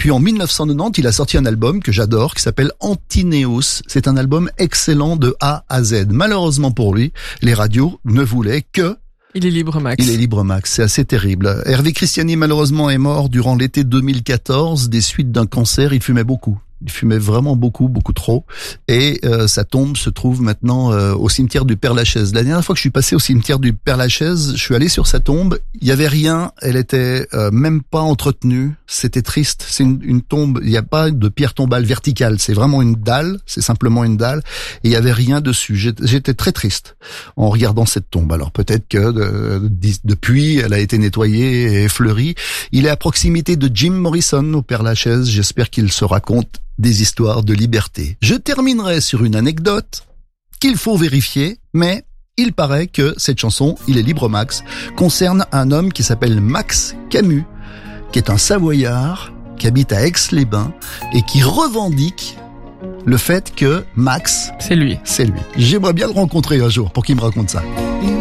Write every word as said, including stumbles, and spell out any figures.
puis en mille neuf cent quatre-vingt-dix, il a sorti un album que j'adore, qui s'appelle Antineus. C'est un album excellent de A à Z. Malheureusement pour lui, les radios ne voulaient que... Il est libre, Max. Il est libre, Max. C'est assez terrible. Hervé Christiani, malheureusement, est mort durant l'été deux mille quatorze des suites d'un cancer. Il fumait beaucoup. Il fumait vraiment beaucoup, beaucoup trop. Et euh, sa tombe se trouve maintenant euh, au cimetière du Père-Lachaise. La dernière fois que je suis passé au cimetière du Père-Lachaise, je suis allé sur sa tombe. Il y avait rien. Elle était euh, même pas entretenue. C'était triste. C'est une, une tombe. Il n'y a pas de pierre tombale verticale. C'est vraiment une dalle. C'est simplement une dalle. Et il y avait rien dessus. J'étais, j'étais très triste en regardant cette tombe. Alors peut-être que de, de, depuis, elle a été nettoyée et fleurie. Il est à proximité de Jim Morrison au Père-Lachaise. J'espère qu'il se raconte des histoires de liberté. Je terminerai sur une anecdote qu'il faut vérifier, mais il paraît que cette chanson, Il est libre Max, concerne un homme qui s'appelle Max Camus, qui est un Savoyard, qui habite à Aix-les-Bains et qui revendique le fait que Max, c'est lui. C'est lui. J'aimerais bien le rencontrer un jour pour qu'il me raconte ça.